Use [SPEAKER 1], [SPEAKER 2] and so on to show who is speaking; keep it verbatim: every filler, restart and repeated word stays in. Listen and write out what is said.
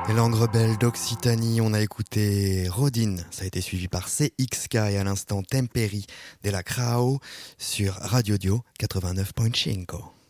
[SPEAKER 1] Les langues rebelles d'Occitanie, on a écouté Rodin, ça a été suivi par C X K et à l'instant Temperi de la Crao sur Radio Dio quatre-vingt-neuf virgule cinq.